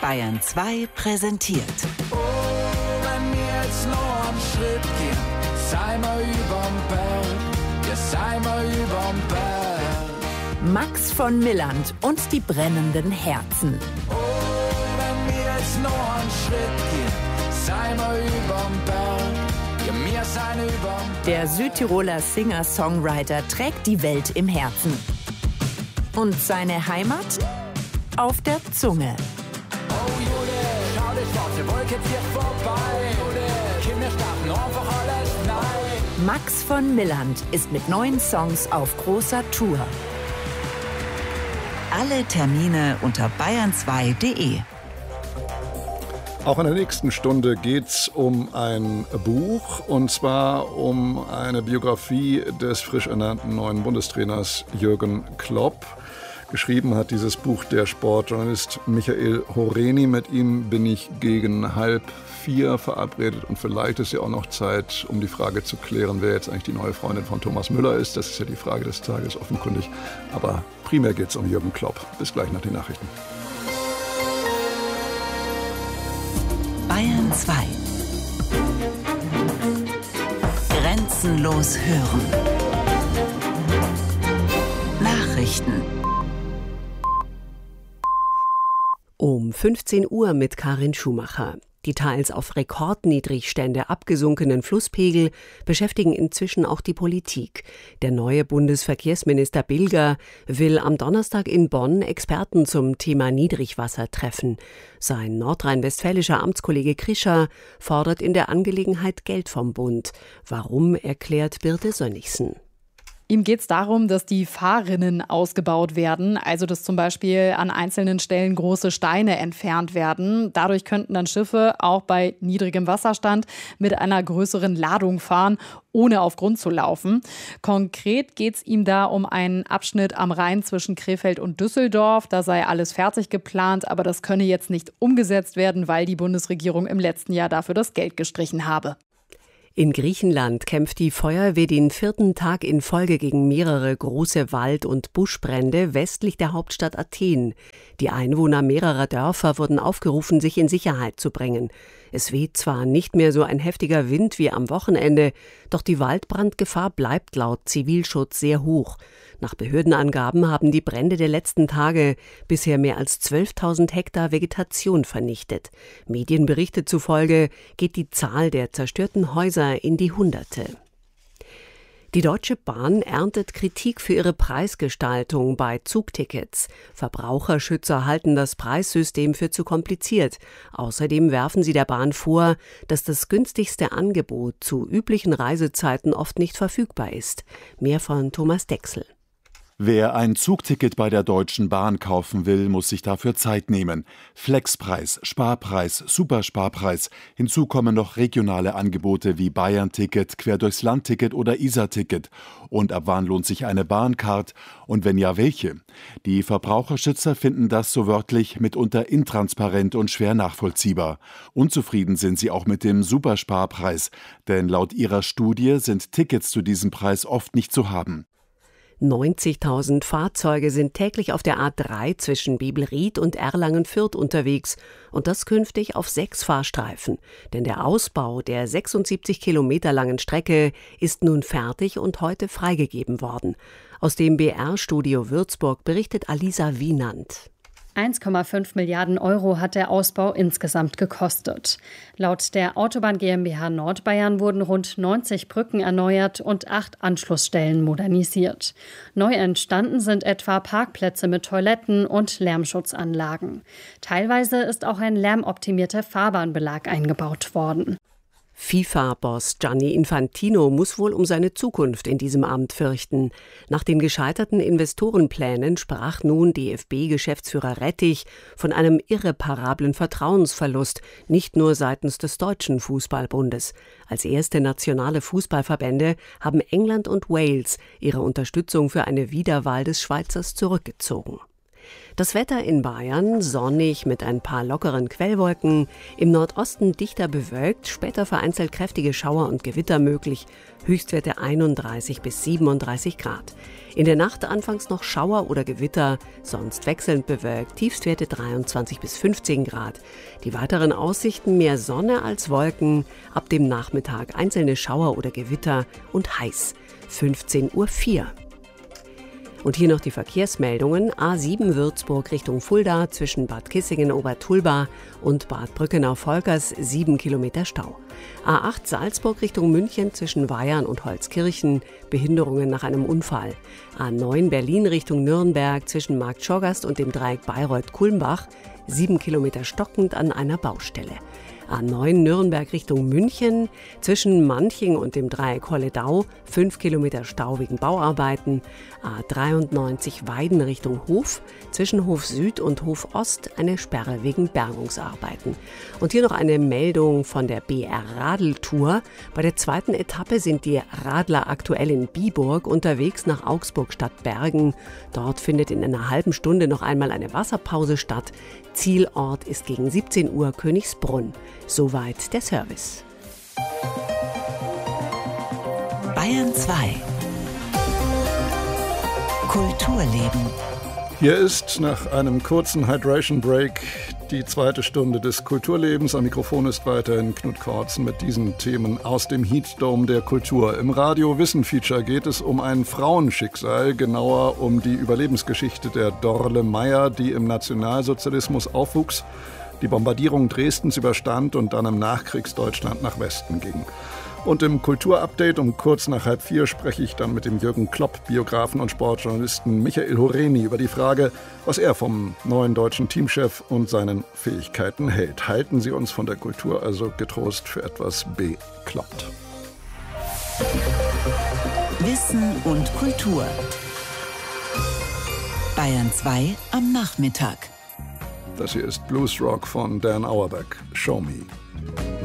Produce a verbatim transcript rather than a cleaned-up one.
Bayern zwei präsentiert. Oh, wenn wir jetzt noch einen Schritt gehen, sei mal überm Berg, ja sei mal überm Berg. Max von Milland und die brennenden Herzen. Oh, wenn wir jetzt noch einen Schritt gehen, sei mal überm Berg, ja wir sein überm Berg. Der Südtiroler Singer-Songwriter trägt die Welt im Herzen. Und seine Heimat? Auf der Zunge. Oh Jude, schau die schwarze Wolke zieht vorbei. Jude, Kinder starten einfach alles nein. Max von Milland ist mit neuen Songs auf großer Tour. Alle Termine unter bayern zwei punkt de. Auch in der nächsten Stunde geht es um ein Buch, und zwar um eine Biografie des frisch ernannten neuen Bundestrainers Jürgen Klopp. Geschrieben hat dieses Buch der Sportjournalist Michael Horeni. Mit ihm bin ich gegen halb vier verabredet, und vielleicht ist ja auch noch Zeit, um die Frage zu klären, wer jetzt eigentlich die neue Freundin von Thomas Müller ist. Das ist ja die Frage des Tages offenkundig. Aber primär geht es um Jürgen Klopp. Bis gleich nach den Nachrichten. Bayern zwei. Grenzenlos hören. Nachrichten. Um fünfzehn Uhr mit Karin Schumacher. Die teils auf Rekordniedrigstände abgesunkenen Flusspegel beschäftigen inzwischen auch die Politik. Der neue Bundesverkehrsminister Bilger will am Donnerstag in Bonn Experten zum Thema Niedrigwasser treffen. Sein nordrhein-westfälischer Amtskollege Krischer fordert in der Angelegenheit Geld vom Bund. Warum, erklärt Birte Sönnigsen. Ihm geht es darum, dass die Fahrrinnen ausgebaut werden, also dass zum Beispiel an einzelnen Stellen große Steine entfernt werden. Dadurch könnten dann Schiffe auch bei niedrigem Wasserstand mit einer größeren Ladung fahren, ohne auf Grund zu laufen. Konkret geht es ihm da um einen Abschnitt am Rhein zwischen Krefeld und Düsseldorf. Da sei alles fertig geplant, aber das könne jetzt nicht umgesetzt werden, weil die Bundesregierung im letzten Jahr dafür das Geld gestrichen habe. In Griechenland kämpft die Feuerwehr den vierten Tag in Folge gegen mehrere große Wald- und Buschbrände westlich der Hauptstadt Athen. Die Einwohner mehrerer Dörfer wurden aufgerufen, sich in Sicherheit zu bringen. Es weht zwar nicht mehr so ein heftiger Wind wie am Wochenende, doch die Waldbrandgefahr bleibt laut Zivilschutz sehr hoch. Nach Behördenangaben haben die Brände der letzten Tage bisher mehr als zwölftausend Hektar Vegetation vernichtet. Medienberichte zufolge geht die Zahl der zerstörten Häuser in die Hunderte. Die Deutsche Bahn erntet Kritik für ihre Preisgestaltung bei Zugtickets. Verbraucherschützer halten das Preissystem für zu kompliziert. Außerdem werfen sie der Bahn vor, dass das günstigste Angebot zu üblichen Reisezeiten oft nicht verfügbar ist. Mehr von Thomas Dechsel. Wer ein Zugticket bei der Deutschen Bahn kaufen will, muss sich dafür Zeit nehmen. Flexpreis, Sparpreis, Supersparpreis. Hinzu kommen noch regionale Angebote wie Bayern-Ticket, Quer-durchs-Land-Ticket oder Isar-Ticket. Und ab wann lohnt sich eine Bahncard? Und wenn ja, welche? Die Verbraucherschützer finden das so wörtlich mitunter intransparent und schwer nachvollziehbar. Unzufrieden sind sie auch mit dem Supersparpreis. Denn laut ihrer Studie sind Tickets zu diesem Preis oft nicht zu haben. neunzigtausend Fahrzeuge sind täglich auf der A drei zwischen Bebelried und Erlangen-Fürth unterwegs, und das künftig auf sechs Fahrstreifen. Denn der Ausbau der sechsundsiebzig Kilometer langen Strecke ist nun fertig und heute freigegeben worden. Aus dem B R-Studio Würzburg berichtet Alisa Wienand. eins Komma fünf Milliarden Euro hat der Ausbau insgesamt gekostet. Laut der Autobahn GmbH Nordbayern wurden rund neunzig Brücken erneuert und acht Anschlussstellen modernisiert. Neu entstanden sind etwa Parkplätze mit Toiletten und Lärmschutzanlagen. Teilweise ist auch ein lärmoptimierter Fahrbahnbelag eingebaut worden. FIFA-Boss Gianni Infantino muss wohl um seine Zukunft in diesem Amt fürchten. Nach den gescheiterten Investorenplänen sprach nun D F B-Geschäftsführer Rettich von einem irreparablen Vertrauensverlust, nicht nur seitens des Deutschen Fußballbundes. Als erste nationale Fußballverbände haben England und Wales ihre Unterstützung für eine Wiederwahl des Schweizers zurückgezogen. Das Wetter in Bayern sonnig mit ein paar lockeren Quellwolken, im Nordosten dichter bewölkt, später vereinzelt kräftige Schauer und Gewitter möglich, Höchstwerte einunddreißig bis siebenunddreißig Grad. In der Nacht anfangs noch Schauer oder Gewitter, sonst wechselnd bewölkt, Tiefstwerte dreiundzwanzig bis fünfzehn Grad. Die weiteren Aussichten mehr Sonne als Wolken, ab dem Nachmittag einzelne Schauer oder Gewitter und heiß, fünfzehn Uhr vier. Und hier noch die Verkehrsmeldungen. A sieben Würzburg Richtung Fulda zwischen Bad Kissingen-Obertulba und Bad Brückenau-Volkers sieben Kilometer Stau. A acht Salzburg Richtung München zwischen Weyarn und Holzkirchen, Behinderungen nach einem Unfall. A neun Berlin Richtung Nürnberg zwischen Markt Schorgast und dem Dreieck Bayreuth-Kulmbach, sieben Kilometer stockend an einer Baustelle. A neun Nürnberg Richtung München zwischen Manching und dem Dreieck Holledau, fünf Kilometer Stau wegen Bauarbeiten. A dreiundneunzig Weiden Richtung Hof, zwischen Hof Süd und Hof Ost eine Sperre wegen Bergungsarbeiten. Und hier noch eine Meldung von der B R Radeltour. Bei der zweiten Etappe sind die Radler aktuell in Biburg unterwegs nach Augsburg-Stadtbergen. Dort findet in einer halben Stunde noch einmal eine Wasserpause statt. Zielort ist gegen siebzehn Uhr Königsbrunn. Soweit der Service. Bayern zwei. Kulturleben. Hier ist nach einem kurzen Hydration Break die zweite Stunde des Kulturlebens. Am Mikrofon ist weiterhin Knut Kortzen mit diesen Themen aus dem Heatdome der Kultur. Im Radio-Wissen-Feature geht es um ein Frauenschicksal, genauer um die Überlebensgeschichte der Dorle Meyer, die im Nationalsozialismus aufwuchs, die Bombardierung Dresdens überstand und dann im Nachkriegsdeutschland nach Westen ging. Und im Kulturupdate um kurz nach halb vier spreche ich dann mit dem Jürgen Klopp, Biografen und Sportjournalisten Michael Horeni über die Frage, was er vom neuen deutschen Teamchef und seinen Fähigkeiten hält. Halten Sie uns von der Kultur also getrost für etwas bekloppt. Wissen und Kultur. Bayern zwei am Nachmittag. Das hier ist Blues Rock von Dan Auerbach. Show Me.